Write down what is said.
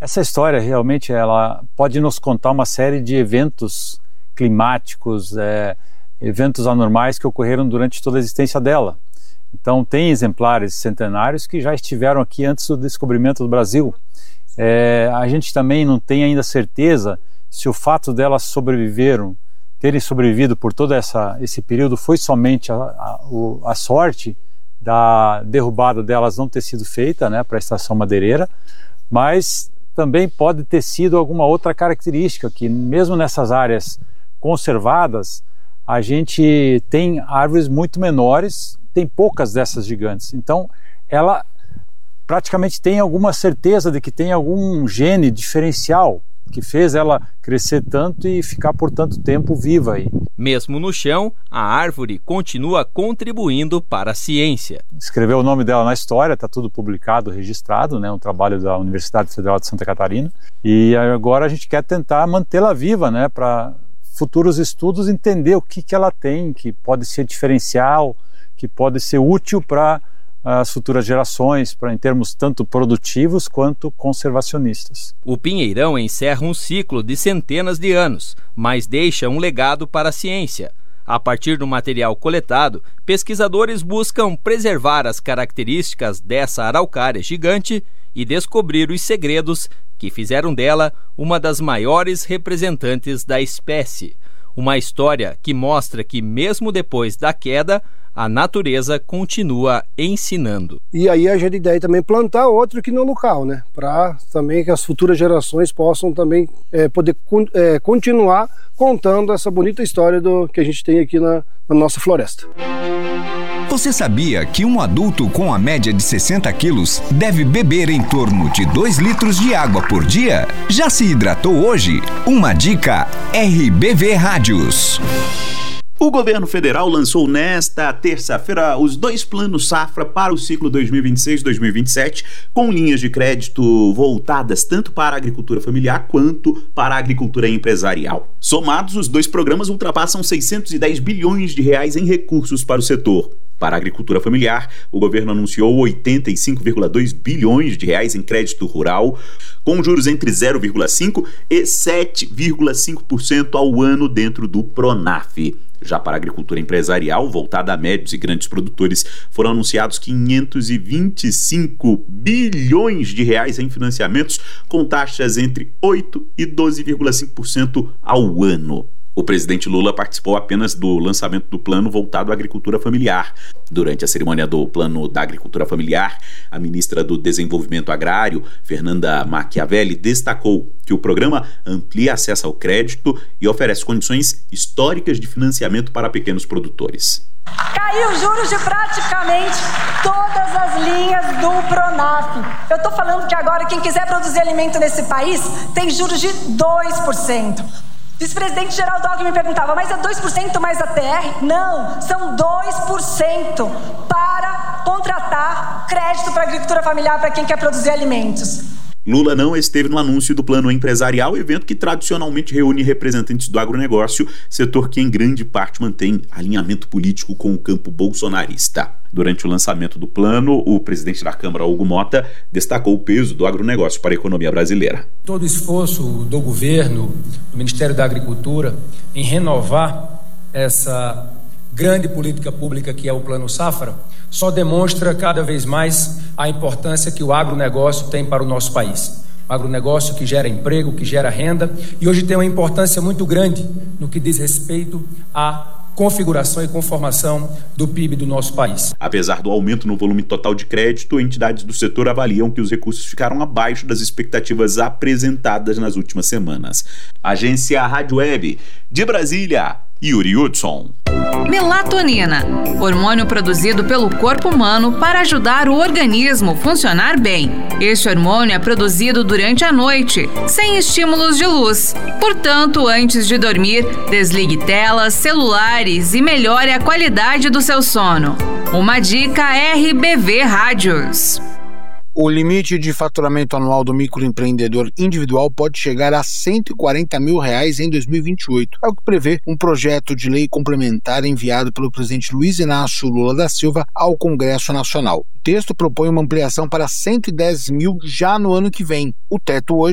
Essa história realmente ela pode nos contar uma série de eventos climáticos, eventos anormais que ocorreram durante toda a existência dela. Então tem exemplares centenários que já estiveram aqui antes do descobrimento do Brasil. A gente também não tem ainda certeza se o fato delas terem sobrevivido por todo esse período foi somente a sorte da derrubada delas não ter sido feita, né, para a estação madeireira, mas também pode ter sido alguma outra característica, que mesmo nessas áreas conservadas, a gente tem árvores muito menores, tem poucas dessas gigantes. Então, ela praticamente tem alguma certeza de que tem algum gene diferencial que fez ela crescer tanto e ficar por tanto tempo viva aí. Mesmo no chão, a árvore continua contribuindo para a ciência. Escreveu o nome dela na história, está tudo publicado, registrado, né, um trabalho da Universidade Federal de Santa Catarina. E agora a gente quer tentar mantê-la viva, né, para futuros estudos entender o que ela tem, que pode ser diferencial, que pode ser útil para as futuras gerações, em termos tanto produtivos quanto conservacionistas. O pinheirão encerra um ciclo de centenas de anos, mas deixa um legado para a ciência. A partir do material coletado, pesquisadores buscam preservar as características dessa araucária gigante e descobrir os segredos que fizeram dela uma das maiores representantes da espécie. Uma história que mostra que, mesmo depois da queda, a natureza continua ensinando. E aí a gente ideia também plantar outro aqui no local, né? Para também que as futuras gerações possam também poder continuar contando essa bonita história que a gente tem aqui na nossa floresta. Você sabia que um adulto com a média de 60 quilos deve beber em torno de 2 litros de água por dia? Já se hidratou hoje? Uma dica RBV Rádios. O governo federal lançou nesta terça-feira os 2 planos safra para o ciclo 2026-2027, com linhas de crédito voltadas tanto para a agricultura familiar quanto para a agricultura empresarial. Somados, os 2 programas ultrapassam 610 bilhões de reais em recursos para o setor. Para a agricultura familiar, o governo anunciou 85,2 bilhões de reais em crédito rural, com juros entre 0,5% e 7,5% ao ano dentro do Pronaf. Já para a agricultura empresarial, voltada a médios e grandes produtores, foram anunciados 525 bilhões de reais em financiamentos, com taxas entre 8% e 12,5% ao ano. O presidente Lula participou apenas do lançamento do plano voltado à agricultura familiar. Durante a cerimônia do Plano da Agricultura Familiar, a ministra do Desenvolvimento Agrário, Fernanda Machiavelli, destacou que o programa amplia acesso ao crédito e oferece condições históricas de financiamento para pequenos produtores. Caiu os juros de praticamente todas as linhas do Pronaf. Eu estou falando que agora quem quiser produzir alimento nesse país tem juros de 2%. Vice-presidente Geraldo Alckmin me perguntava, mas é 2% mais a TR? Não, são 2% para contratar crédito para a agricultura familiar para quem quer produzir alimentos. Lula não esteve no anúncio do Plano Empresarial, evento que tradicionalmente reúne representantes do agronegócio, setor que em grande parte mantém alinhamento político com o campo bolsonarista. Durante o lançamento do plano, o presidente da Câmara, Hugo Mota, destacou o peso do agronegócio para a economia brasileira. Todo o esforço do governo, do Ministério da Agricultura, em renovar essa grande política pública que é o Plano Safra, só demonstra cada vez mais a importância que o agronegócio tem para o nosso país. O agronegócio que gera emprego, que gera renda, e hoje tem uma importância muito grande no que diz respeito à configuração e conformação do PIB do nosso país. Apesar do aumento no volume total de crédito, entidades do setor avaliam que os recursos ficaram abaixo das expectativas apresentadas nas últimas semanas. Agência Rádio Web, de Brasília, Yuri Hudson. Melatonina, hormônio produzido pelo corpo humano para ajudar o organismo a funcionar bem. Este hormônio é produzido durante a noite, sem estímulos de luz. Portanto, antes de dormir, desligue telas, celulares e melhore a qualidade do seu sono. Uma dica RBV Rádios. O limite de faturamento anual do microempreendedor individual pode chegar a R$140 mil em 2028, é o que prevê um projeto de lei complementar enviado pelo presidente Luiz Inácio Lula da Silva ao Congresso Nacional. O texto propõe uma ampliação para 110 mil já no ano que vem. O teto hoje